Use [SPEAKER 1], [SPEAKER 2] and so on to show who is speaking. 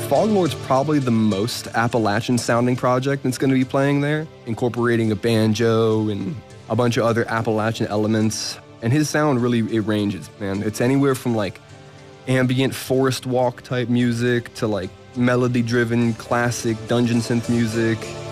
[SPEAKER 1] Foglord's probably the most Appalachian-sounding project that's going to be playing there, incorporating a banjo and a bunch of other Appalachian elements. And his sound really, it ranges, man. It's anywhere from like ambient forest walk type music to like melody-driven classic dungeon synth music.